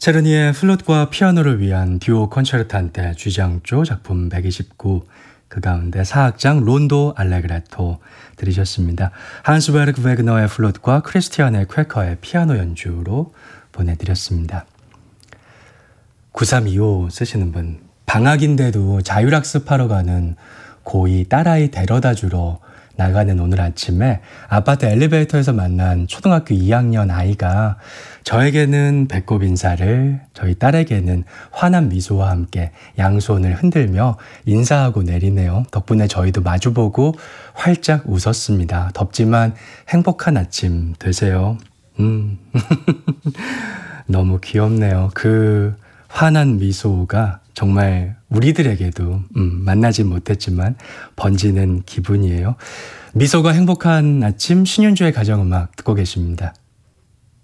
체르니의 플룻과 피아노를 위한 듀오 콘체르탄테 G장조 작품 129, 그 가운데 사악장 론도 알레그레토 들으셨습니다. 한스베르그 베그너의 플룻과 크리스티안의 퀘커의 피아노 연주로 보내드렸습니다. 9325 쓰시는 분, 방학인데도 자율학습하러 가는 고2 딸아이 데려다주러 나가는 오늘 아침에 아파트 엘리베이터에서 만난 초등학교 2학년 아이가 저에게는 배꼽 인사를, 저희 딸에게는 환한 미소와 함께 양손을 흔들며 인사하고 내리네요. 덕분에 저희도 마주보고 활짝 웃었습니다. 덥지만 행복한 아침 되세요. 너무 귀엽네요. 그 환한 미소가 정말 우리들에게도 만나진 못했지만 번지는 기분이에요. 미소가 행복한 아침, 신윤주의 가정음악 듣고 계십니다.